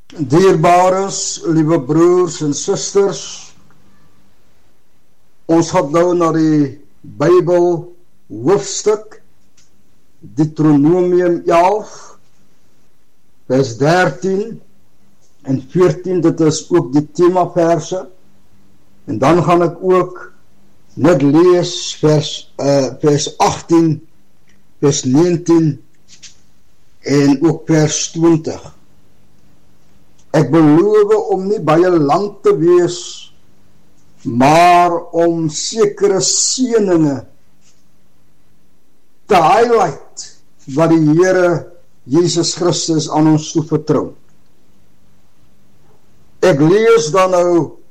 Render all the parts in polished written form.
Dierbares, liewe broers en susters, ons gaan nou na die Bybel hoofstuk, Deuteronomium 11, vers 13 en 14, dit is ook die themaverse, en dan gaan ek ook net lees vers 18, vers 19 en ook vers 20. Ek beloof om nie baie lang te wees, maar om sekere seëninge te highlight wat die Here Jesus Christus aan ons toevertrou. Ek lees dan nou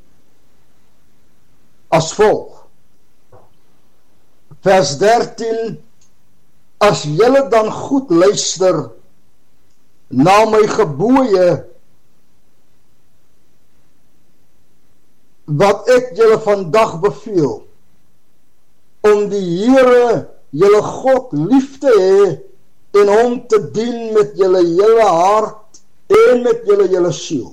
as volg. Vers 13, as julle dan goed luister na my gebooie, wat ek julle vandag beveel, om die Here, julle God, lief te hê, en hom te dien met julle hele hart, en met julle hele siel.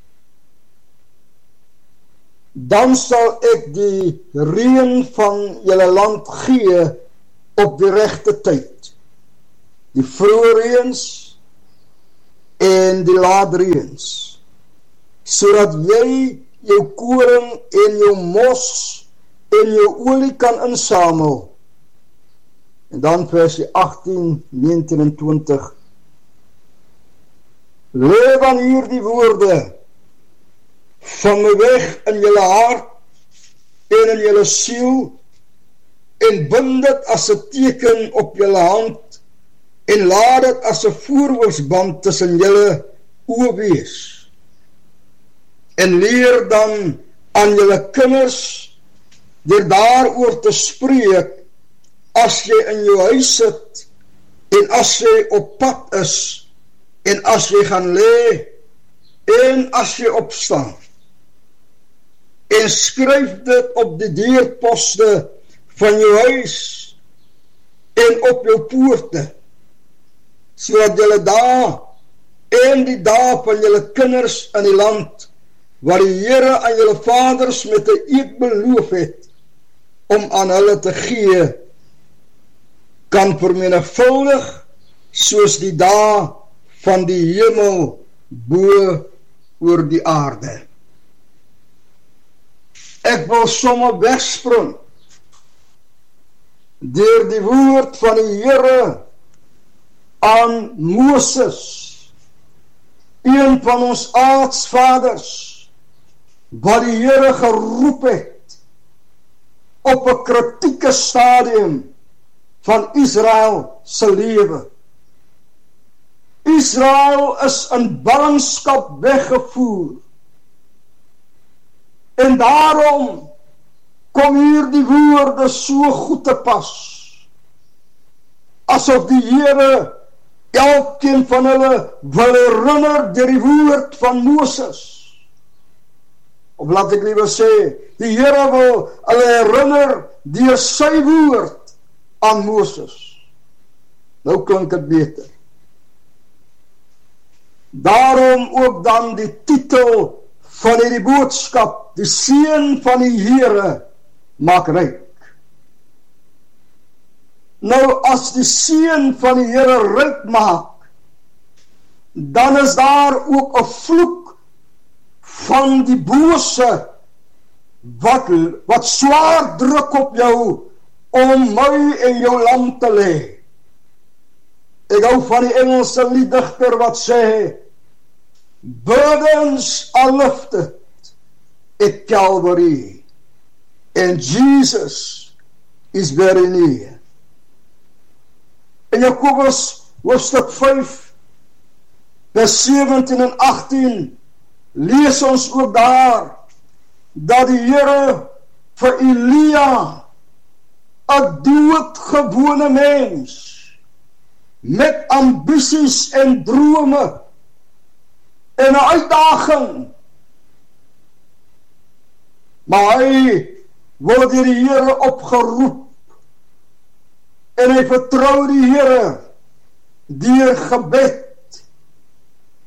Dan sal ek die reën van julle land gee, op die regte tyd, die vroeë reëns, en die laat reëns, sodat jy jou koring en jou mos en jou olie kan insamel. En dan versie 18, 19 en 20. Leef aan hier die woorde van my weg in julle hart en in julle siel, en bind dit as 'n teken op julle hand, en laat dit as 'n voorhoorsband tussen julle oë wees. En leer dan aan julle kinders, deur daaroor te spreek, as jy in jou huis sit, en as jy op pad is, en as jy gaan lê, en as jy opstaan. En skryf dit op die deurposte van jou huis, en op jou poorte, sodat julle dae, en die dae van julle kinders in die land, waar die Here aan julle vaders met 'n eed beloof het, om aan hulle te gee, kan vermenigvuldig, soos die dae van die hemel bo oor die aarde. Ek wil sommer wegspring, deur die woord van die Here aan Moses, een van ons aartsvaders, wat die Here geroep het op 'n kritieke stadium van Israel se lewe. Israel is in ballingskap weggevoer, en daarom kom hier die woorde so goed te pas, asof die Here elkeen van hulle wil herinner deur die woord van Moses. Of laat ek liewer sê, die Here wil hulle herinner deur sy woord aan Moses. Nou klink dit beter. Daarom ook dan die titel van hierdie boodskap, die seën van die Here maak ryk. Nou as die seën van die Here ryk maak, dan is daar ook 'n vloek van die bose, wat swaar druk op jou, om my en jou land te lê. Ek hou van die Engelse lieddigter wat sê, burdens are lifted at Calvary, and Jesus is very near. In Jakobus hoofstuk 5, vers 17 en 18, lees ons ook daar, dat die Here vir Elia, 'n doodgewone mens, met ambisies en drome, en 'n uitdaging, maar hy word deur die Here opgeroep, en hy vertrou die Here, deur gebed,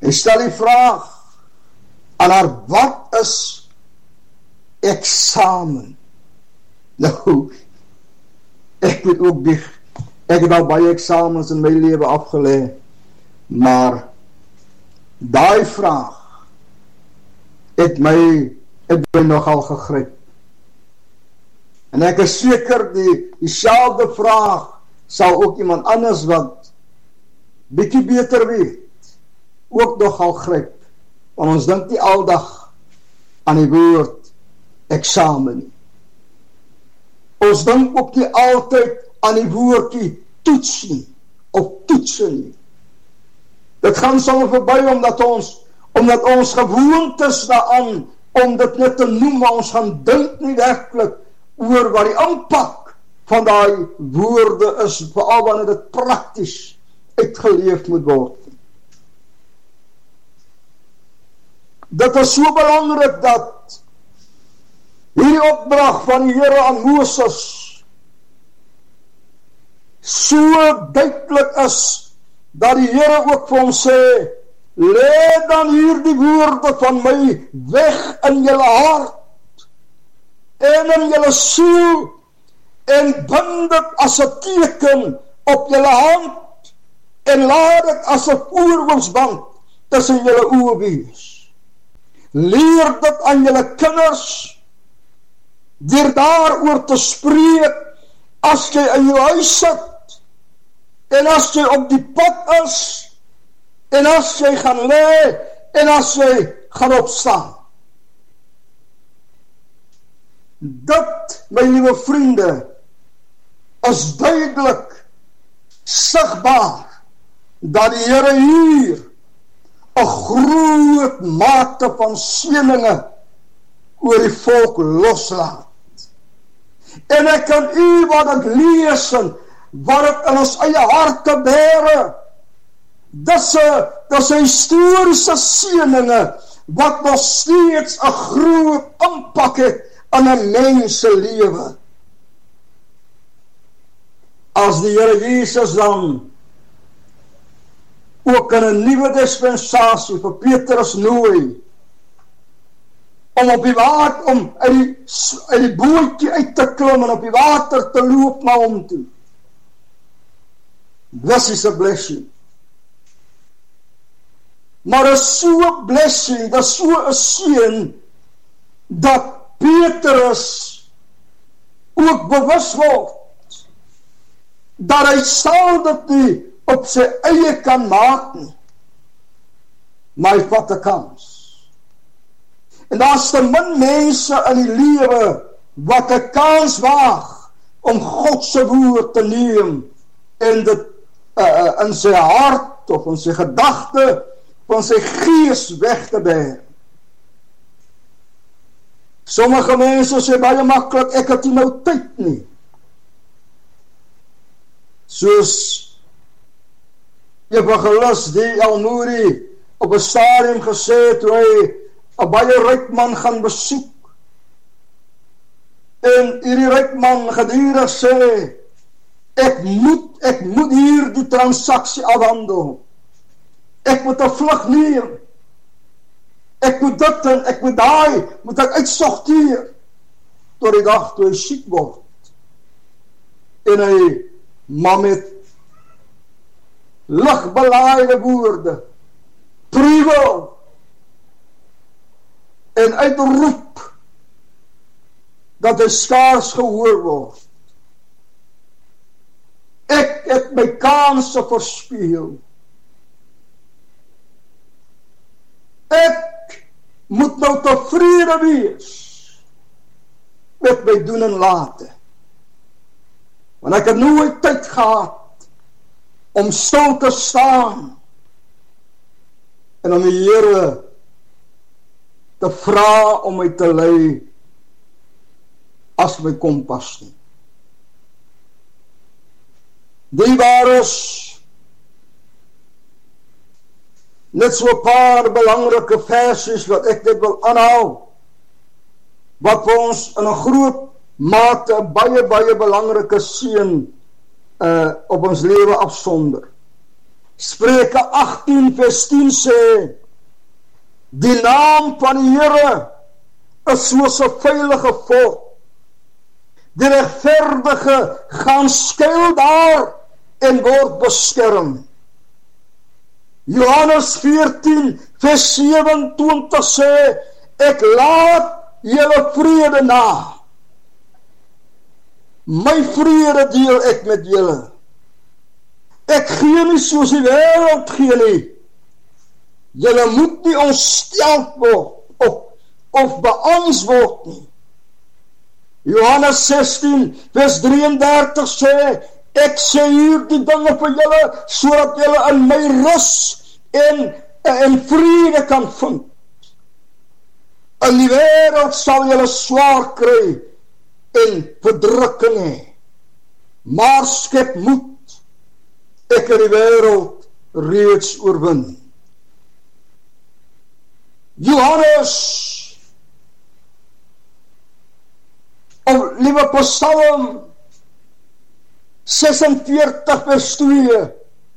En stel die vraag aan haar, wat is eksamen? Nou, ek weet ook die, ek het al baie eksamens in my lewe afgelê, maar daai vraag het my nogal gegryp. En ek is seker dieselfde vraag sal ook iemand anders wat bietjie beter weet, ook nogal gryp. Want ons dink nie aldag aan die woord eksamen. Ons dink ook nie altyd aan die woordjie toets nie, of toetsen nie. Dit gaan sommer verby omdat ons gewoond is daaraan, om dit net te noem, maar ons gaan dink nie werklik oor wat die impak van daai woorde is, veral wanneer dit prakties uitgeleef moet word. Dit is so belangrik dat hierdie opdrag van die Here aan Moses so duidelik is, dat die Here ook vir hom sê, lê dan hier die woorde van my weg in julle hart en in julle siel en bind dit as 'n teken op julle hand en laat dit as 'n voorhoogsbank tussen julle oë wees. Leer dit aan julle kinders deur daaroor te spreek as jy in jou huis sit en as jy op die pad is en as jy gaan lê en as jy gaan opstaan. Dit, my liewe vriende, is duidelik sigbaar dat die Here hier 'n groot mate van seëninge oor die volk loslaat. En ek kan u wat ek lees en wat ek in ons eie harte bære, dis 'n historiese seëninge wat nog steeds 'n groot impak het aan 'n mens se lewe. As die Here Jesus dan ook in 'n nuwe dispensasie vir Petrus nooi om op die water, om uit die bootjie uit te klim en op die water te loop na hom toe. This is a blessing. Maar is so 'n blessing, dat is so 'n seën, dat Petrus ook bewus word, dat hy sal dit nie op sy eie kan maak nie, maar hy vat 'n kans. En daar is te min mense in die lewe wat 'n kans waag om God se woord te neem en dit in sy hart of in sy gedagte van sy gees weg te bêre. Sommige mense sê baie maklik, ek het nie nou tyd nie. Soos Evangelis D.L. Moody op 'n stadium gesê toe hy 'n baie ryk man gaan besoek. En hierdie ryk man gedurig sê, ek moet hier die transaksie afhandel. Ek moet 'n vlug neem. Ek moet dit en ek moet daai, moet ek uitsorteer tot die dag toe hy siek word. En hy maar met ligbelaaide woorde pruwel en uitroep dat hy skaars gehoor word. Ek het my kanse verspeel. Ek moet nou tevrede wees met my doen en late. Want ek het nooit tyd gehad om stil te staan en om die Here te vra om my te lei as my kompas nie. Die waar is net so 'n paar belangrike versies wat ek dit wil aanhaal, wat vir ons in 'n groot mate 'n baie belangrike seën op ons lewe afsonder. Spreuke 18 vers 10 sê, die naam van die Here is soos 'n veilige fort. Die regverdige gaan skuil daar en word beskerm. Johannes 14 vers 27 sê, ek laat julle vrede na. My vrede deel ek met julle. Ek gee nie soos die wêreld gee nie. Julle moet nie ontsteld word of beangst word nie. Johannes 16 vers 33 sê, ek sê hier die dinge vir julle, sodat julle in my rus en vrede kan vind. In die wêreld sal julle swaar kry en verdrukking hê. Maar skep moed, ek het die wêreld reeds oorwin. Johannes, of liewe Psalm 46 vers 2,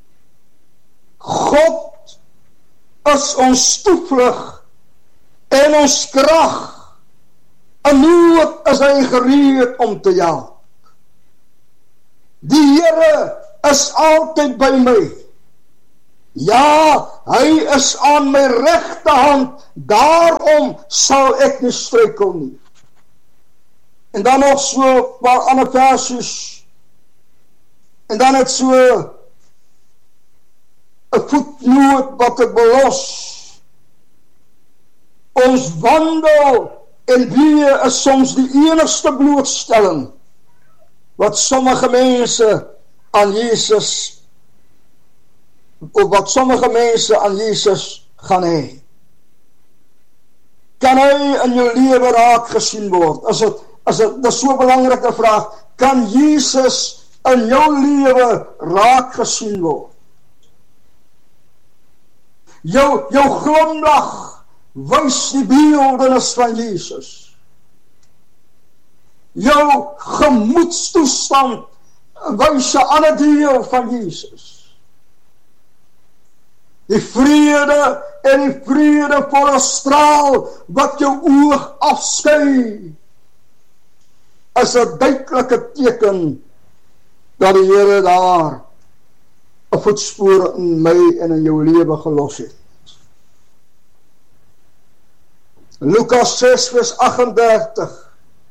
God is ons toevlug en ons krag. In nood is hy gereed om te help. Die Here is altyd by my. Ja, hy is aan my regterhand, daarom sal ek nie struikel nie. En dan nog so 'n paar ander versies. En dan het so 'n voetnoot wat ek belos. Ons wandel en weë is soms die enigste blootstelling wat sommige mense aan Jesus gaan hê. Kan hy in jou lewe raak gesien word? Dit is so 'n belangrike vraag. Kan Jesus in jou lewe raak gesien word? Jou glimlag wys die beeldenis van Jesus. Jou gemoedstoestand wys 'n ander deel van Jesus. Die vrede en die vredevolle straal wat jou oog afskei, is 'n duidelike teken dat die Here daar 'n voetspoor in my en in jou lewe gelos het. Lukas 6 vers 38.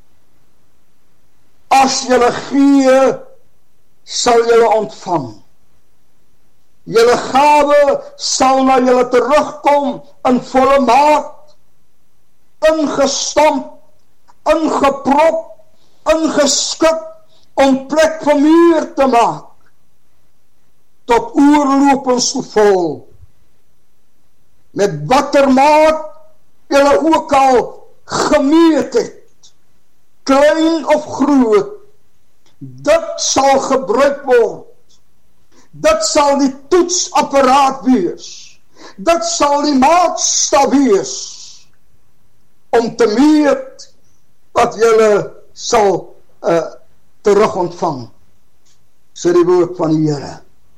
As julle gee, sal julle ontvang. Julle gawe sal na julle terugkom in volle maat, ingestamp, ingeprop, ingeskik, om plek vir meer te maak, tot oorlopends vol. Met watter maat julle ook al gemeet het, klein of groot, dit sal gebruik word. Dit sal die toetsapparaat wees. Dit sal die maatstaf wees om te meet wat julle sal terug ontvang. Sê die woord van die Here.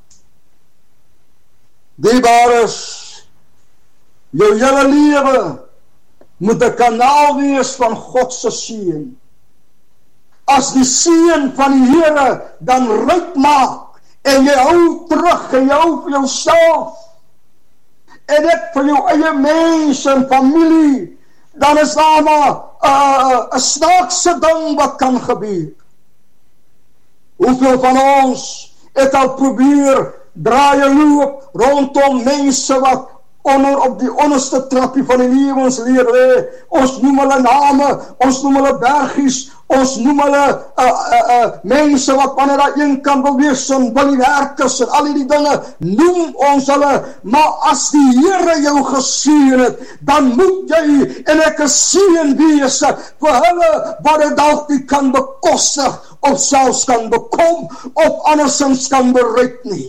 Dierbares, jou hele lewe moet 'n kanaal wees van God se seën. As die seën van die Here dan ryk maak, en jy hou terug, en jy hou vir jouself, en dit vir jou eie mense en familie, dan is daar maar 'n snaakse ding wat kan gebeur. Hoeveel van ons het al probeer draai loop rondom mense wat op die onderste trappie van die lewensleer lê. Ons noem hulle name, ons noem hulle bergies, ons noem hulle mense wat wanneer daar een kan wil wees, en wil die werkers en al die dinge, noem ons hulle. Maar as die Here jou geseën het, dan moet jy en ek 'n seën wees vir hulle wat dit dalk nie kan bekostig, of selfs kan bekom, of andersins kan bereik nie.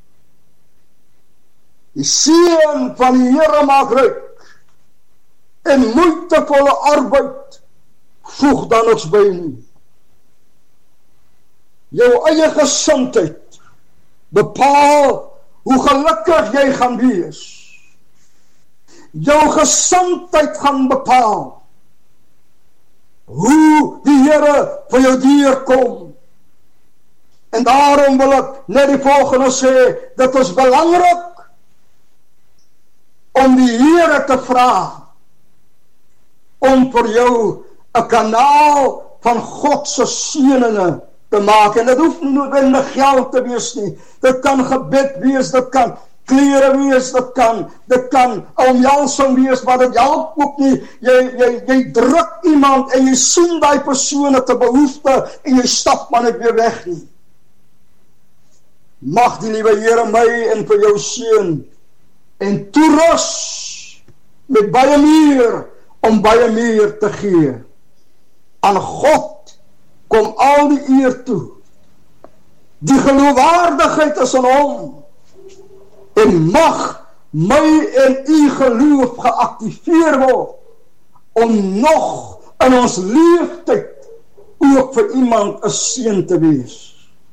Die seën van die Here maak ryk, en moeitevolle arbeid voeg dan niks by nie. Jou eie gesondheid bepaal hoe gelukkig jy gaan wees. Jou gesondheid gaan bepaal hoe die Here vir jou deur kom. En daarom wil ek net die volgende sê, dit is belangrik om die Here te vra om vir jou 'n kanaal van God se seëninge te maak. En dit hoef nie noodwendig geld te wees nie. Dit kan gebed wees, dit kan klere wees, dit kan omhelsing wees, maar dit help ook nie. Jy druk iemand en jy sien die persoon het 'n behoefte en jy stap maar net weer weg nie. Mag die liewe Here my en vir jou seën en toerus met baie meer om baie meer te gee. Aan God kom al die eer toe. Die geloofwaardigheid is aan hom. En mag my en u geloof geactiveer word om nog in ons leeftyd ook vir iemand 'n seën te wees.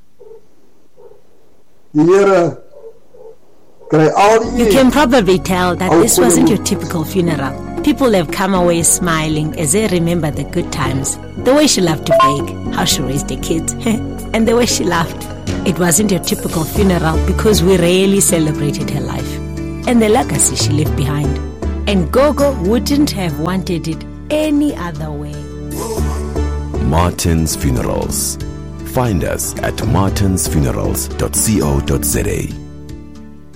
Die Here kry al die eer. You can probably tell that this wasn't your typical funeral. People have come away smiling as they remember the good times, the way she loved to bake, how she raised the kids, and the way she laughed. It wasn't your typical funeral because we really celebrated her life and the legacy she left behind. And Gogo wouldn't have wanted it any other way. Martin's Funerals. Find us at martinsfunerals.co.za.